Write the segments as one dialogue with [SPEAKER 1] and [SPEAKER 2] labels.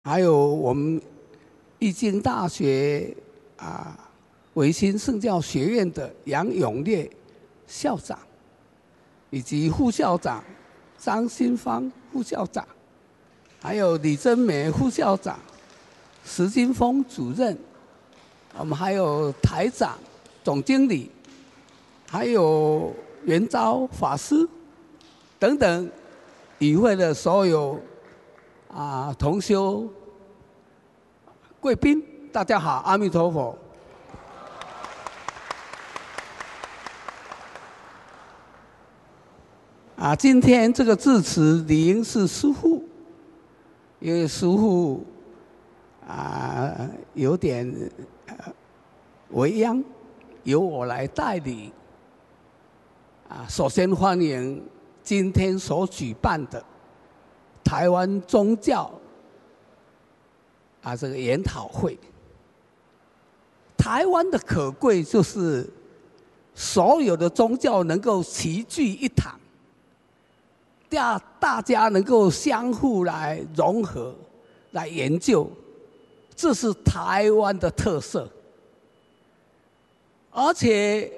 [SPEAKER 1] 还有我们义经大学维新圣教学院的杨永烈校长，以及副校长张新芳副校长，还有李珍梅副校长、石金峰主任，我们还有台长、总经理，还有元昭法师等等与会的所有同修贵宾，大家好，阿弥陀佛。今天这个致辞理应是师父，因为师父有点为殃，由我来代理。首先欢迎今天所举办的台湾宗教这个研讨会。台湾的可贵就是所有的宗教能够齐聚一堂，大家能够相互来融合、来研究，这是台湾的特色。而且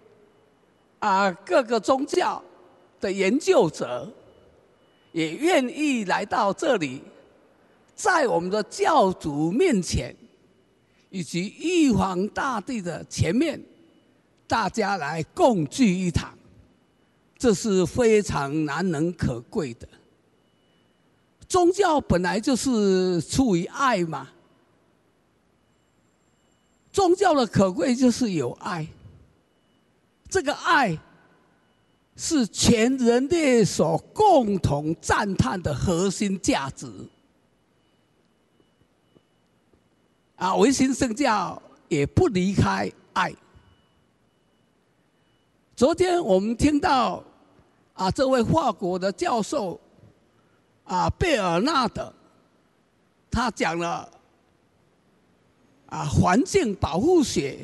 [SPEAKER 1] 各个宗教的研究者也愿意来到这里，在我们的教主面前，以及玉皇大帝的前面，大家来共聚一堂，这是非常难能可贵的。宗教本来就是出于爱嘛，宗教的可贵就是有爱，这个爱是全人类所共同赞叹的核心价值。维新圣教也不离开爱。昨天我们听到这位法国的教授贝尔纳德，他讲了环境保护学。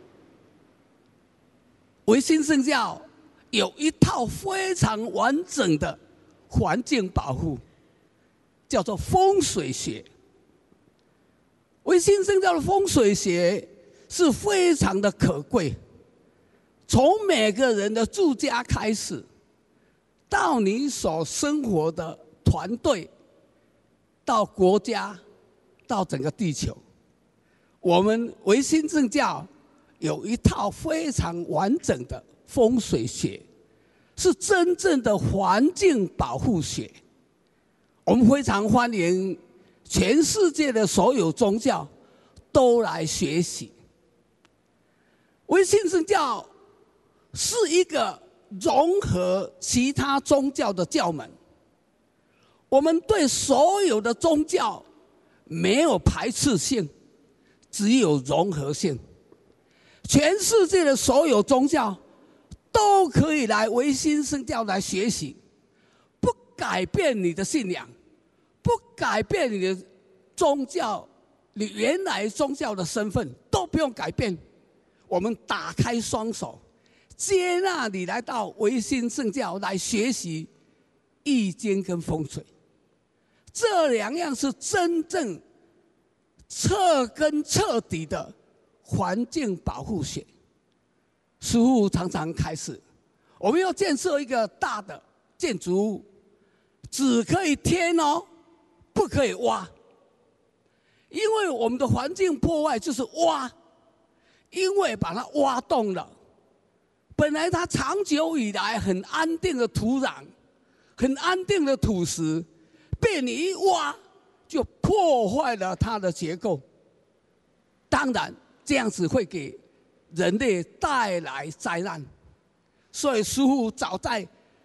[SPEAKER 1] 维新圣教有一套非常完整的环境保护，叫做风水学。维新圣教的风水学是非常的可贵，从每个人的住家开始，到你所生活的团队，到国家，到整个地球，我们维新圣教有一套非常完整的风水学，是真正的环境保护学。我们非常欢迎全世界的所有宗教都来学习。维新圣教是一个融合其他宗教的教门，我们对所有的宗教没有排斥性，只有融合性。全世界的所有宗教都可以来维新圣教来学习，不改变你的信仰，不改变你的宗教，你原来宗教的身份都不用改变。我们打开双手，接纳你来到维新圣教来学习易经跟风水，这两样是真正彻根彻底的环境保护学。师父常常开始，我们要建设一个大的建筑物，只可以填哦，不可以挖，因为我们的环境破坏就是挖，因为把它挖动了，本来它长久以来很安定的土壤，很安定的土石，被你一挖就破坏了它的结构。当然这样子会给人类带来灾难，所以师父早在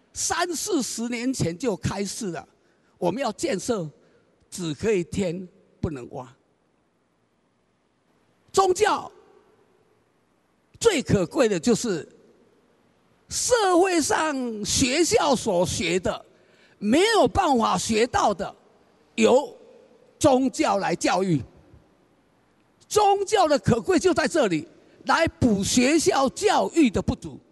[SPEAKER 1] 30-40年前就开始了，我们要建设只可以填不能挖。宗教最可贵的就是社会上学校所学的没有办法学到的，由宗教来教育。宗教的可贵就在这里，来补学校教育的不足。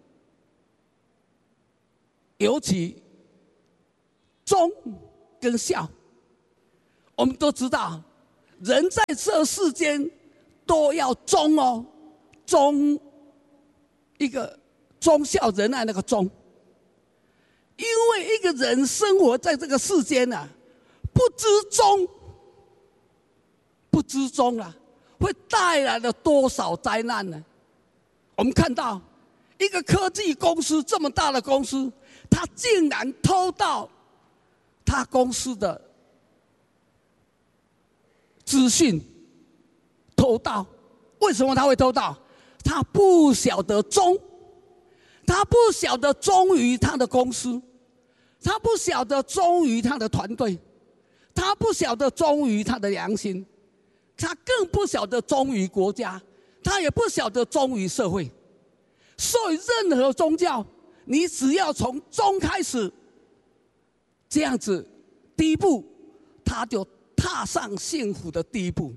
[SPEAKER 1] 尤其宗跟孝， 我们都知道，人在这世间都要忠哦，忠一个忠孝仁爱那个忠。因为一个人生活在这个世间啊，不知忠，不知忠啊，会带来了多少灾难呢？我们看到一个科技公司这么大的公司，他竟然偷到他公司的资讯，偷盗。为什么他会偷盗？他不晓得忠，他不晓得忠于他的公司，他不晓得忠于他的团队，他不晓得忠于他的良心，他更不晓得忠于国家，他也不晓得忠于社会。所以任何宗教，你只要从忠开始，这样子第一步，他就踏上幸福的第一步。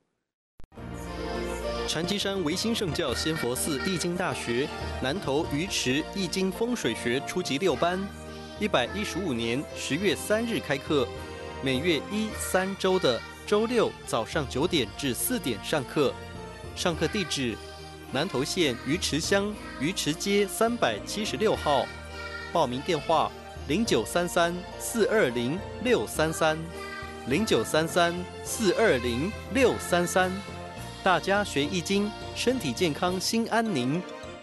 [SPEAKER 2] 禅机山维新圣教仙佛寺易经大学南投鱼池易经风水学初级6班，115年10月3日开课，每月1、3周的周六早上9点至4点上课。上课地址：南投县鱼池乡鱼池街376号。报名电话：0933-420-633，0933-420-633。大家学易经，身体健康，心安宁。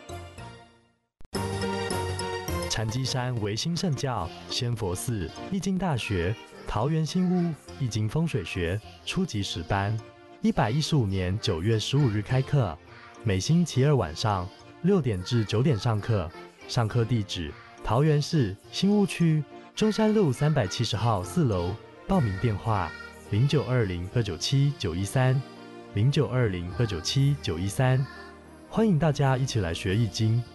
[SPEAKER 3] 禅机山维新圣教仙佛寺易经大学桃园新屋易经风水学初级10班，115年9月15日开课，每星期2晚上6点至9点上课。上课地址：桃园市新屋区中山路370号4楼。报名电话：0920-297-913，0920-297-913。欢迎大家一起来学易经。